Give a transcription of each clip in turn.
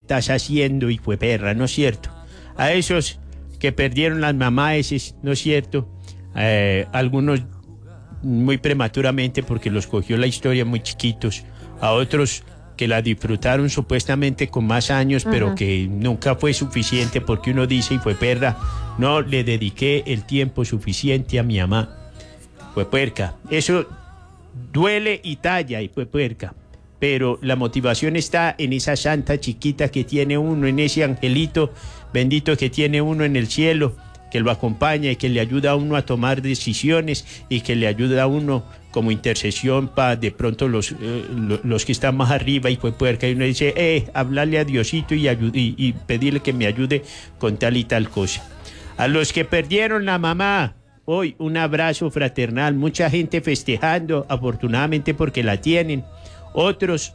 estás haciendo, hijo de perra, ¿no es cierto? A esos que perdieron las mamás, ¿no es cierto? Algunos muy prematuramente porque los cogió la historia muy chiquitos, a otros que la disfrutaron supuestamente con más años, pero que nunca fue suficiente porque uno dice, y fue perra, no le dediqué el tiempo suficiente a mi mamá. Fue puerca. Eso duele y talla, y fue puerca. Pero la motivación está en esa santa chiquita que tiene uno, en ese angelito bendito que tiene uno en el cielo, que lo acompaña y que le ayuda a uno a tomar decisiones y que le ayuda a uno como intercesión para de pronto los que están más arriba, y fue puerca, y uno dice, hablarle a Diosito y pedirle que me ayude con tal y tal cosa. A los que perdieron la mamá, hoy un abrazo fraternal, mucha gente festejando, afortunadamente porque la tienen. Otros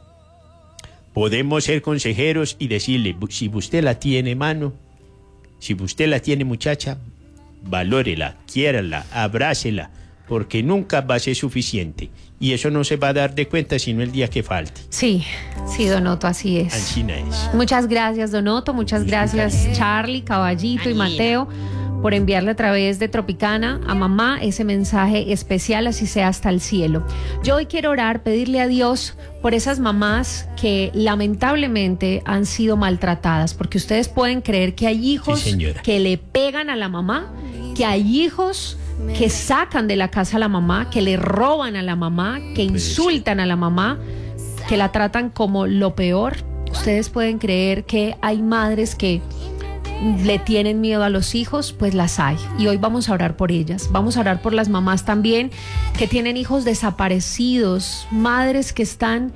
podemos ser consejeros y decirle, si usted la tiene, mano, si usted la tiene, muchacha, valórela, quiérala, abrácela, porque nunca va a ser suficiente. Y eso no se va a dar de cuenta sino el día que falte. Sí, Donoto, así es. Así es. Muchas gracias, Donoto, muchas gracias, Charlie, Caballito y Mateo, por enviarle a través de Tropicana a mamá ese mensaje especial, así sea hasta el cielo. Yo hoy quiero orar, pedirle a Dios por esas mamás que lamentablemente han sido maltratadas, porque ustedes pueden creer que hay hijos que le pegan a la mamá, que hay hijos que sacan de la casa a la mamá, que le roban a la mamá, que insultan a la mamá, que la tratan como lo peor. Ustedes pueden creer que hay madres que le tienen miedo a los hijos, pues las hay. Y hoy vamos a orar por ellas. Vamos a orar por las mamás también que tienen hijos desaparecidos, madres que están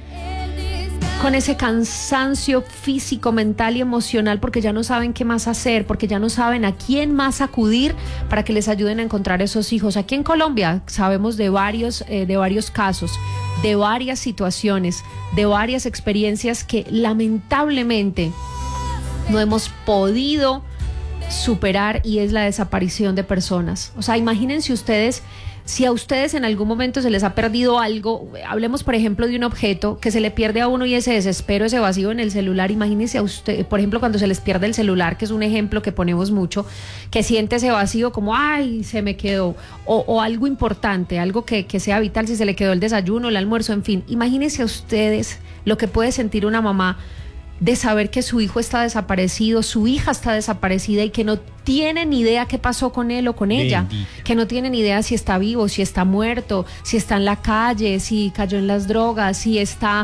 con ese cansancio físico, mental y emocional porque ya no saben qué más hacer, porque ya no saben a quién más acudir para que les ayuden a encontrar esos hijos. Aquí en Colombia sabemos de varios casos, de varias situaciones, de varias experiencias que lamentablemente no hemos podido superar, y es la desaparición de personas. O sea, imagínense ustedes, si a ustedes en algún momento se les ha perdido algo, hablemos por ejemplo de un objeto que se le pierde a uno y ese desespero, ese vacío en el celular. Imagínense a usted, por ejemplo, cuando se les pierde el celular, que es un ejemplo que ponemos mucho, que siente ese vacío como, ay, se me quedó, o algo importante, algo que sea vital, si se le quedó el desayuno, el almuerzo, en fin. Imagínense a ustedes lo que puede sentir una mamá de saber que su hijo está desaparecido, su hija está desaparecida y que no tiene ni idea qué pasó con él o con ella, que no tiene ni idea si está vivo, si está muerto, si está en la calle, si cayó en las drogas, si está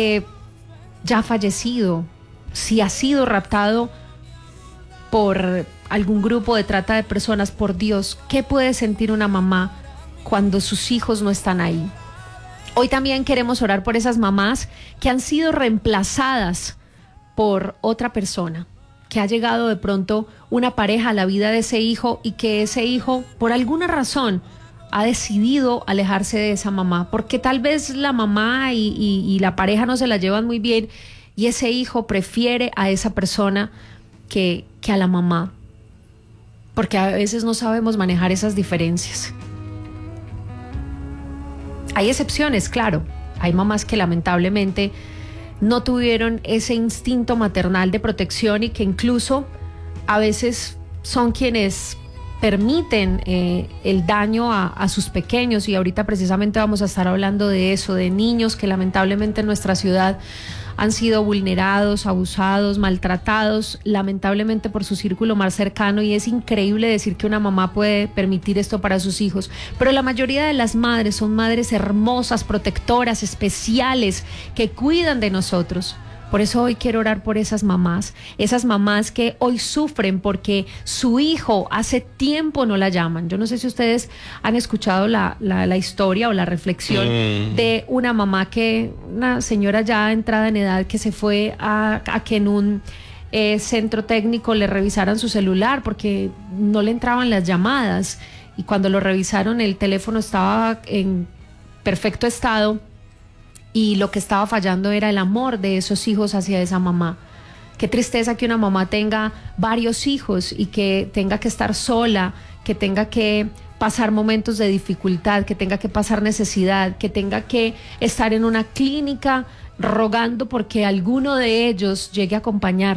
ya fallecido, si ha sido raptado por algún grupo de trata de personas. Por Dios, ¿qué puede sentir una mamá cuando sus hijos no están ahí? Hoy también queremos orar por esas mamás que han sido reemplazadas por otra persona, que ha llegado de pronto una pareja a la vida de ese hijo y que ese hijo, por alguna razón, ha decidido alejarse de esa mamá, porque tal vez la mamá y la pareja no se la llevan muy bien y ese hijo prefiere a esa persona que a la mamá, porque a veces no sabemos manejar esas diferencias. Hay excepciones, claro, hay mamás que lamentablemente no tuvieron ese instinto maternal de protección y que incluso a veces son quienes permiten el daño a sus pequeños, y ahorita precisamente vamos a estar hablando de eso, de niños que lamentablemente en nuestra ciudad han sido vulnerados, abusados, maltratados, lamentablemente por su círculo más cercano, y es increíble decir que una mamá puede permitir esto para sus hijos, pero la mayoría de las madres son madres hermosas, protectoras, especiales, que cuidan de nosotros. Por eso hoy quiero orar por esas mamás que hoy sufren porque su hijo hace tiempo no la llaman. Yo no sé si ustedes han escuchado la historia o la reflexión de una mamá una señora ya entrada en edad, que se fue a que en un centro técnico le revisaran su celular porque no le entraban las llamadas, y cuando lo revisaron el teléfono estaba en perfecto estado, y lo que estaba fallando era el amor de esos hijos hacia esa mamá. Qué tristeza que una mamá tenga varios hijos y que tenga que estar sola, que tenga que pasar momentos de dificultad, que tenga que pasar necesidad, que tenga que estar en una clínica rogando porque alguno de ellos llegue a acompañar.